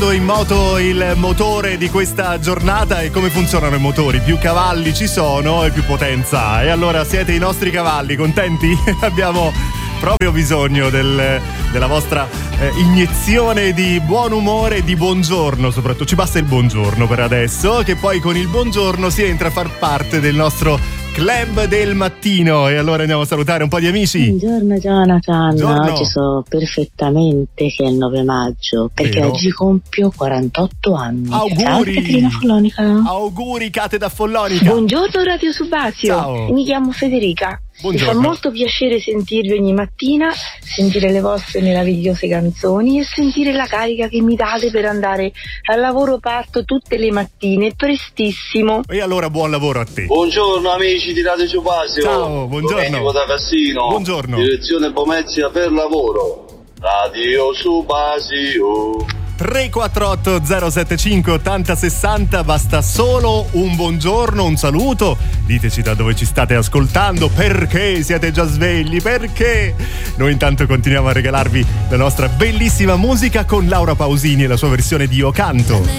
in moto il motore di questa giornata. E come funzionano i motori? Più cavalli ci sono e più potenza ha. E allora siete i nostri cavalli, contenti? Abbiamo proprio bisogno della vostra iniezione di buon umore e di buongiorno, soprattutto. Ci basta il buongiorno per adesso, che poi con il buongiorno si entra a far parte del nostro club del mattino. E allora andiamo a salutare un po' di amici. Buongiorno Jonathan. Buongiorno. Oggi so perfettamente che è il 9 maggio perché Vero? oggi compio 48 anni. Auguri. Ciao Caterina Follonica. Auguri Cate da Follonica. Buongiorno Radio Subasio. Ciao. Mi chiamo Federica. Buongiorno. Mi fa molto piacere sentirvi ogni mattina, sentire le vostre meravigliose canzoni e sentire la carica che mi date per andare al lavoro. Parto tutte le mattine, prestissimo. E allora buon lavoro a te. Buongiorno amici di Radio Subasio. Ciao, buongiorno. Domenico da Cassino. Buongiorno. Direzione Pomezia per lavoro. Radio Subasio. 348 075 8060, basta solo un buongiorno, un saluto, diteci da dove ci state ascoltando, perché siete già svegli, perché noi intanto continuiamo a regalarvi la nostra bellissima musica con Laura Pausini e la sua versione di Io Canto.